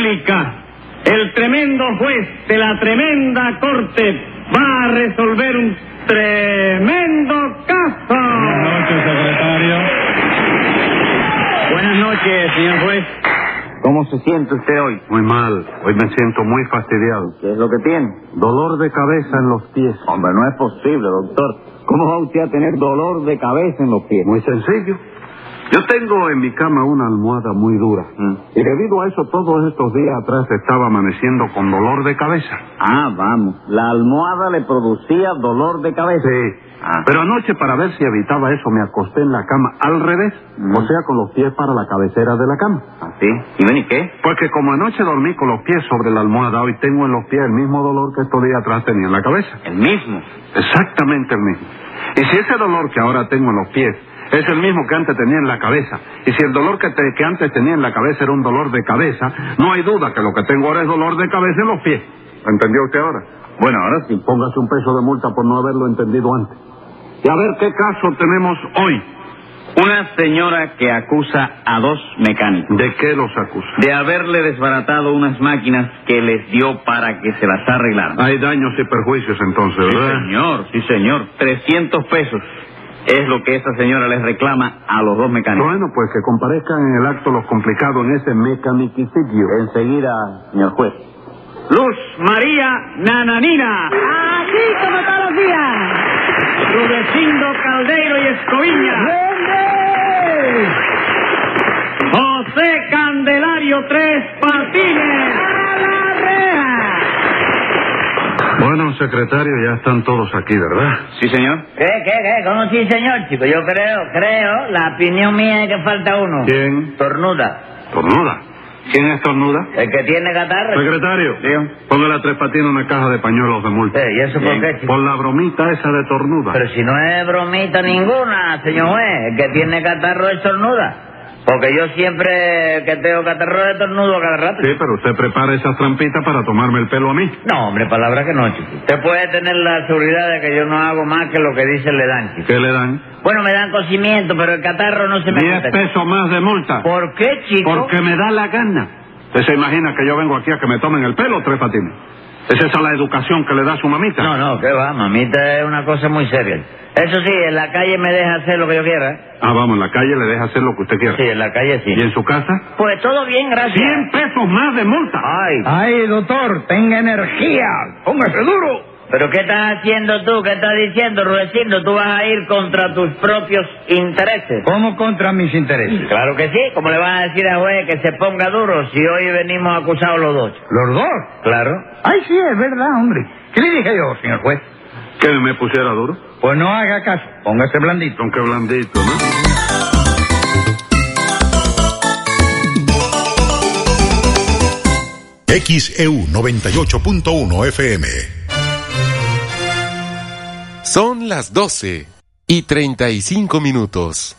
República, el tremendo juez de la tremenda corte va a resolver un tremendo caso. Buenas noches, secretario. Buenas noches, señor juez. ¿Cómo se siente usted hoy? Muy mal. Hoy me siento muy fastidiado. ¿Qué es lo que tiene? Dolor de cabeza en los pies. Hombre, no es posible, doctor. ¿Cómo va usted a tener dolor de cabeza en los pies? Muy sencillo. Yo tengo en mi cama una almohada muy dura. Y debido a eso, todos estos días atrás estaba amaneciendo con dolor de cabeza. Ah, vamos. La almohada le producía dolor de cabeza. Sí. Pero anoche, para ver si evitaba eso, me acosté en la cama al revés. O sea, con los pies para la cabecera de la cama. ¿Ah, sí? ¿Y ven y qué? Porque como anoche dormí con los pies sobre la almohada, hoy tengo en los pies el mismo dolor que estos días atrás tenía en la cabeza. ¿El mismo? Exactamente el mismo. Y si ese dolor que ahora tengo en los pies es el mismo que antes tenía en la cabeza, y si el dolor que antes tenía en la cabeza era un dolor de cabeza, no hay duda que lo que tengo ahora es dolor de cabeza en los pies. ¿Lo entendió usted ahora? Bueno, ahora sí. Póngase un peso de multa por no haberlo entendido antes. Y a ver qué caso tenemos hoy. Una señora que acusa a dos mecánicos. ¿De qué los acusa? De haberle desbaratado unas máquinas que les dio para que se las arreglaran. Hay daños y perjuicios entonces, ¿verdad? Sí, señor. 300 pesos es lo que esa señora les reclama a los dos mecánicos. Bueno, pues que comparezcan en el acto los complicados en ese mecanicidio. Enseguida, señor juez. Luz María Nananina. Así como todos los días. Rudecindo Caldeiro y Escoviña. José Candelario Tres Patines. ¡A la reja! Bueno, secretario, ya están todos aquí, ¿verdad? Sí, señor. ¿Qué? ¿Cómo sí, señor, chico? Yo creo, la opinión mía es que falta uno. ¿Quién? Tornuda. ¿Tornuda? ¿Quién es Tornuda? El que tiene catarro. Secretario, Sí. póngale a Tres Patines una caja de pañuelos de multa. ¿Y eso por Bien. qué, chico? Por la bromita esa de Tornuda. Pero si no es bromita ninguna, señor juez. El que tiene catarro es tornuda. Porque yo siempre que tengo catarro de tornudo cada rato. Sí, pero usted prepara esas trampitas para tomarme el pelo a mí. No, hombre, palabra que no, chico. Usted puede tener la seguridad de que yo no hago más que lo que dice le dan, chico. ¿Qué le dan? Bueno, me dan cocimiento, pero el catarro no se me 10 quita. pesos más de multa. ¿Por qué, chico? Porque me da la gana. ¿Usted se imagina que yo vengo aquí a que me tomen el pelo, Tres Patines? ¿Es esa la educación que le da su mamita? No, ¿qué va? Mamita es una cosa muy seria. Eso sí, en la calle me deja hacer lo que yo quiera. Ah, vamos, en la calle le deja hacer lo que usted quiera. Sí, en la calle sí. ¿Y en su casa? Pues todo bien, gracias. 100 pesos más de multa. Ay, doctor, tenga energía. Póngase duro. ¿pero qué estás haciendo tú? ¿Qué estás diciendo, Rudecindo? ¿Tú vas a ir contra tus propios intereses? ¿Cómo contra mis intereses? Claro que sí. ¿Cómo le vas a decir a juez que se ponga duro si hoy venimos acusados los dos? ¿Los dos? Claro. Ay, sí, es verdad, hombre. ¿Qué le dije yo, señor juez? ¿Que me pusiera duro? Pues no haga caso, póngase blandito. Aunque blandito, ¿no? XEU 98.1 FM. Son las 12:35.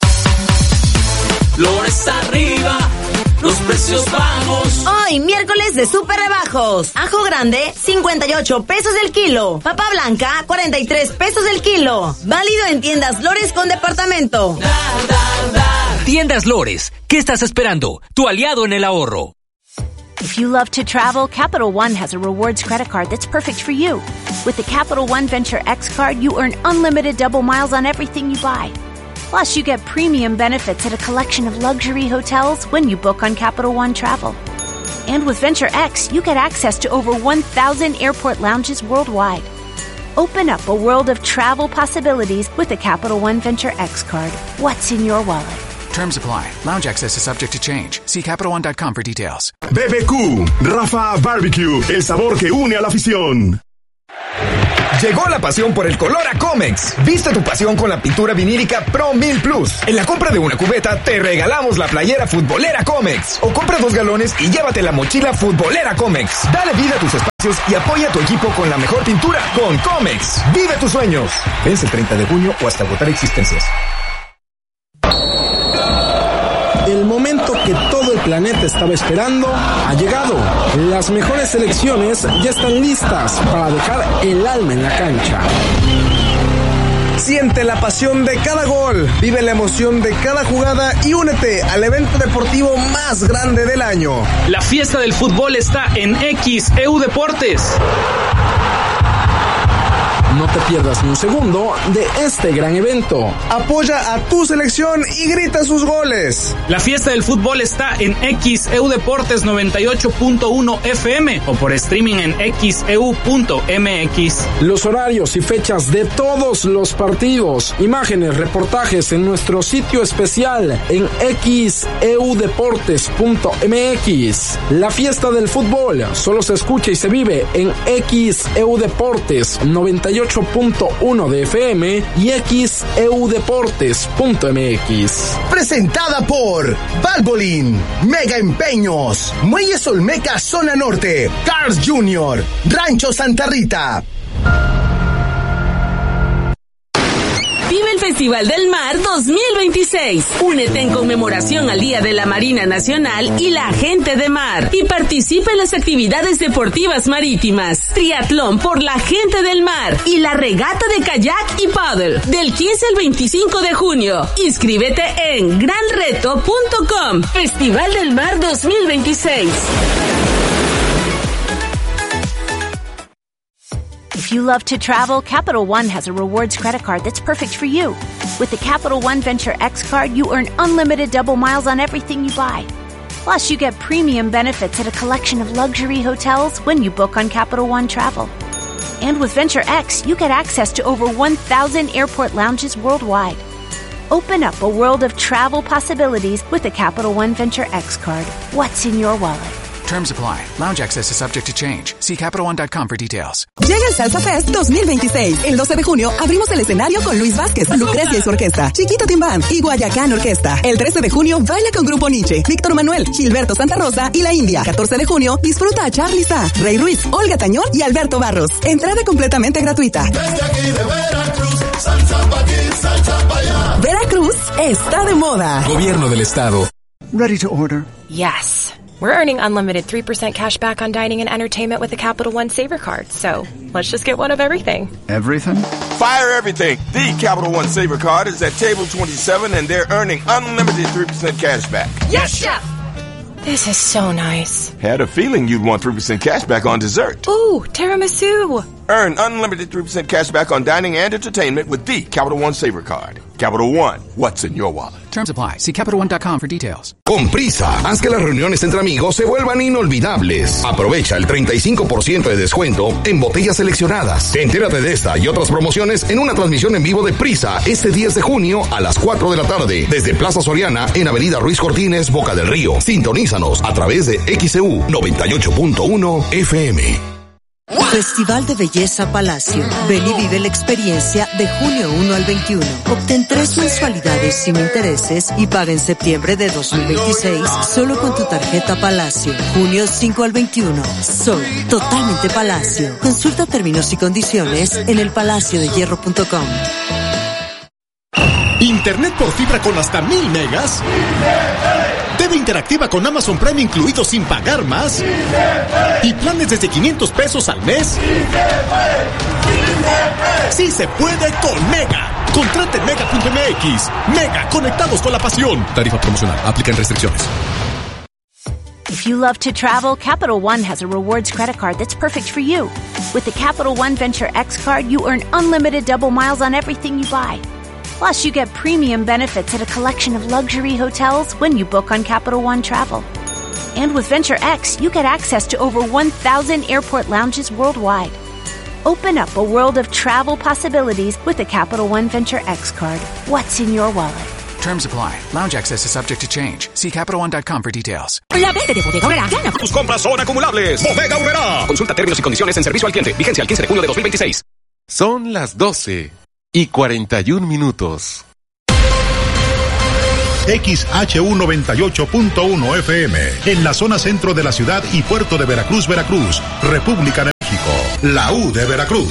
Flores arriba, los precios bajos. Hoy, miércoles de súper rebajos. Ajo grande, 58 pesos el kilo. Papa blanca, 43 pesos el kilo. Válido en tiendas Lores con departamento. Tiendas Lores, ¿qué estás esperando? Tu aliado en el ahorro. If you love to travel, Capital One has a rewards credit card that's perfect for you. With the Capital One Venture X card, you earn unlimited double miles on everything you buy. Plus, you get premium benefits at a collection of luxury hotels when you book on Capital One Travel. And with Venture X, you get access to over 1,000 airport lounges worldwide. Open up a world of travel possibilities with the Capital One Venture X card. What's in your wallet? Terms apply. Lounge access is subject to change. See CapitalOne.com for details. BBQ, Rafa Barbecue, el sabor que une a la afición. Llegó la pasión por el color a Comex. Viste tu pasión con la pintura vinílica Pro 1000 Plus. En la compra de una cubeta te regalamos la playera futbolera Comex. O compra 2 galones y llévate la mochila futbolera Comex. Dale vida a tus espacios y apoya a tu equipo con la mejor pintura con Comex. Vive tus sueños. Vence el 30 de junio o hasta agotar existencias. El momento que todo el planeta estaba esperando ha llegado. Las mejores selecciones ya están listas para dejar el alma en la cancha. Siente la pasión de cada gol, vive la emoción de cada jugada y únete al evento deportivo más grande del año. La fiesta del fútbol está en XEU Deportes. No te pierdas ni un segundo de este gran evento. Apoya a tu selección y grita sus goles. La fiesta del fútbol está en XEU Deportes 98.1 FM o por streaming en xeu.mx. Los horarios y fechas de todos los partidos, imágenes, reportajes en nuestro sitio especial en xeudeportes.mx. La fiesta del fútbol solo se escucha y se vive en XEU Deportes 98.1 de FM y xeudeportes.mx. Presentada por Valvoline, Mega Empeños, Muelles Olmeca Zona Norte, Cars Jr., Rancho Santa Rita. Vive el Festival del Mar 2026. Únete en conmemoración al Día de la Marina Nacional y la Gente de Mar y participa en las actividades deportivas marítimas, triatlón por la Gente del Mar y la regata de kayak y paddle del 15 al 25 de junio. Inscríbete en granreto.com. Festival del Mar 2026. If you love to travel, Capital One has a rewards credit card that's perfect for you. With the Capital One Venture X card, you earn unlimited double miles on everything you buy. Plus, you get premium benefits at a collection of luxury hotels when you book on Capital One Travel. And with Venture X, you get access to over 1,000 airport lounges worldwide. Open up a world of travel possibilities with the Capital One Venture X card. What's in your wallet? Terms apply. Lounge access is subject to change. See CapitalOne.com for details. Llega el Salsa Fest 2026. El 12 de junio abrimos el escenario con Luis Vázquez, Lucrecia y su orquesta, Chiquito Timbán y Guayacán Orquesta. El 13 de junio baila con Grupo Nietzsche, Víctor Manuel, Gilberto Santa Rosa y La India. 14 de junio disfruta a Charly Sa, Rey Ruiz, Olga Tañón y Alberto Barros. Entrada completamente gratuita. Desde aquí de Veracruz, salsa pa' aquí, salsa pa' allá. Veracruz está de moda. Gobierno del Estado. Ready to order? Yes. We're earning unlimited 3% cash back on dining and entertainment with the Capital One Saver Card, so let's just get one of everything. Everything? Fire everything. The Capital One Saver Card is at table 27 and they're earning unlimited 3% cash back. Yes, Chef! This is so nice. Had a feeling you'd want 3% cash back on dessert. Ooh, tiramisu! Earn unlimited 3% cash back on dining and entertainment with the Capital One Saver Card. Capital One, what's in your wallet? Terms apply. See CapitalOne.com for details. Con Prisa, haz que las reuniones entre amigos se vuelvan inolvidables. Aprovecha el 35% de descuento en botellas seleccionadas. Entérate de esta y otras promociones en una transmisión en vivo de Prisa este 10 de junio a las 4 de la tarde desde Plaza Soriana en Avenida Ruiz Cortines, Boca del Río. Sintonízanos a través de XEU 98.1 FM. Festival de Belleza Palacio. Ven y vive la experiencia de junio 1 al 21. Obtén 3 mensualidades sin intereses y paga en septiembre de 2026 solo con tu tarjeta Palacio. Junio 5 al 21. Soy totalmente Palacio. Consulta términos y condiciones en elpalaciodehierro.com. Internet por fibra con hasta 1000 megas. TV interactiva con Amazon Prime incluido sin pagar más. Y planes desde 500 pesos al mes. Sí se puede con Mega. Contrate en Mega.mx. Mega, conectados con la pasión. Tarifa promocional. Aplican restricciones. If you love to travel, Capital One has a rewards credit card that's perfect for you. With the Capital One Venture X card, you earn unlimited double miles on everything you buy. Plus, you get premium benefits at a collection of luxury hotels when you book on Capital One Travel. And with Venture X, you get access to over 1,000 airport lounges worldwide. Open up a world of travel possibilities with the Capital One Venture X card. What's in your wallet? Terms apply. Lounge access is subject to change. See CapitalOne.com for details. La venta de Bodega Aurrera gana. Tus compras son acumulables. Bodega Aurrera. Consulta términos y condiciones en servicio al cliente. Vigencia al 15 de junio de 2026. Son las 12:41. XHU 98.1 FM, en la zona centro de la ciudad y puerto de Veracruz, Veracruz, República de México, la U de Veracruz.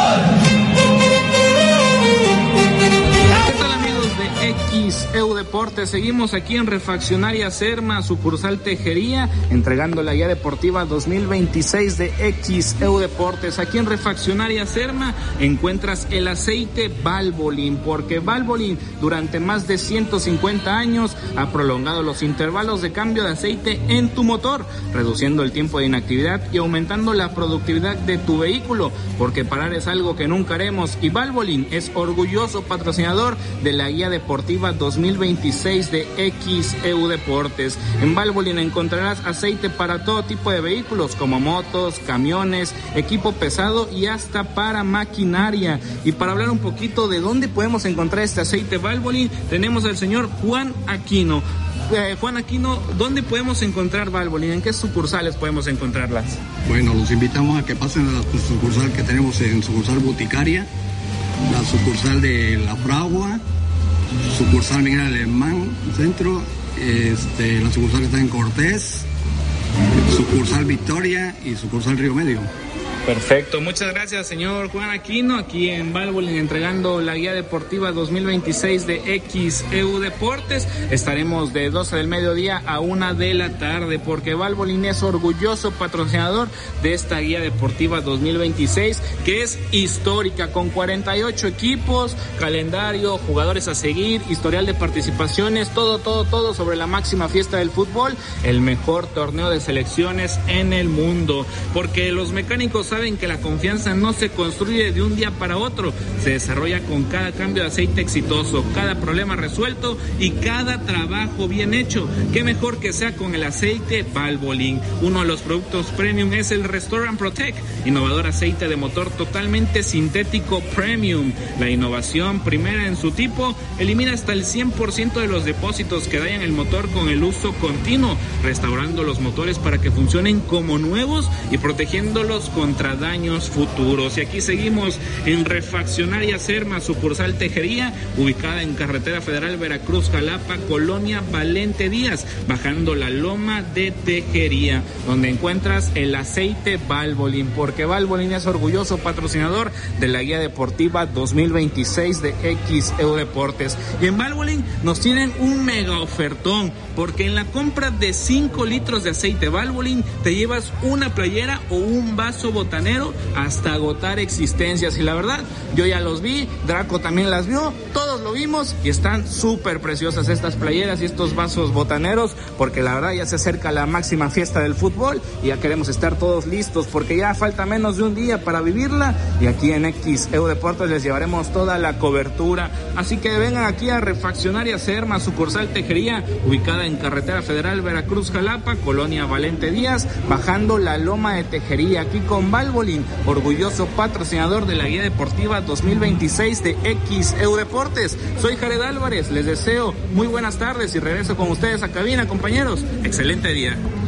¿Qué tal, amigos de XEU Deportes? Deportes. Seguimos aquí en Refaccionaria Serma, sucursal Tejería, entregando la guía deportiva 2026 de XEU Deportes. Aquí en Refaccionaria Serma encuentras el aceite Valvoline, porque Valvoline durante más de 150 años ha prolongado los intervalos de cambio de aceite en tu motor, reduciendo el tiempo de inactividad y aumentando la productividad de tu vehículo, porque parar es algo que nunca haremos, y Valvoline es orgulloso patrocinador de la guía deportiva 2026 de XEU Deportes. En Valvoline encontrarás aceite para todo tipo de vehículos como motos, camiones, equipo pesado y hasta para maquinaria. Y para hablar un poquito de dónde podemos encontrar este aceite Valvoline, tenemos al señor Juan Aquino. Juan Aquino, ¿dónde podemos encontrar Valvoline? ¿En qué sucursales podemos encontrarlas? Bueno, los invitamos a que pasen a la sucursal que tenemos en sucursal Boticaria, la sucursal de La Fragua, sucursal Miguel Alemán Centro, la sucursal que está en Cortés, sucursal Victoria y sucursal Río Medio. Perfecto, muchas gracias señor Juan Aquino, aquí en Valvoline entregando la guía deportiva 2026 de XEU Deportes. Estaremos de 12 del mediodía a 1 de la tarde, porque Valvoline es orgulloso patrocinador de esta guía deportiva 2026, que es histórica, con 48 equipos, calendario, jugadores a seguir, historial de participaciones, todo sobre la máxima fiesta del fútbol, el mejor torneo de selecciones en el mundo, porque los mecánicos saben que la confianza no se construye de un día para otro, se desarrolla con cada cambio de aceite exitoso, cada problema resuelto y cada trabajo bien hecho. Qué mejor que sea con el aceite Valvoline. Uno de los productos premium es el Restore & Protect, innovador aceite de motor totalmente sintético premium. La innovación primera en su tipo elimina hasta el 100% de los depósitos que dañan el motor con el uso continuo, restaurando los motores para que funcionen como nuevos y protegiéndolos contra daños futuros. Y aquí seguimos en Refaccionaria Serma, sucursal Tejería, ubicada en Carretera Federal Veracruz-Jalapa, Colonia Valente Díaz, bajando la loma de Tejería, donde encuentras el aceite Valvoline, porque Valvoline es orgulloso patrocinador de la guía deportiva 2026 de XEU Deportes. Y en Valvoline nos tienen un mega ofertón, porque en la compra de 5 litros de aceite Valvoline te llevas una playera o un vaso botanero hasta agotar existencias. Y la verdad, yo ya los vi, Draco también las vio, todos lo vimos y están súper preciosas estas playeras y estos vasos botaneros, porque la verdad ya se acerca la máxima fiesta del fútbol y ya queremos estar todos listos, porque ya falta menos de un día para vivirla, y aquí en XEU Deportes les llevaremos toda la cobertura. Así que vengan aquí a Refaccionaria Serma, sucursal Tejería, ubicada en Carretera Federal Veracruz-Jalapa, Colonia Valente Díaz, bajando la loma de Tejería, aquí con Valvoline, orgulloso patrocinador de la guía deportiva 2026 de XEU Deportes. Soy Jared Álvarez, les deseo muy buenas tardes y regreso con ustedes a cabina, compañeros. Excelente día.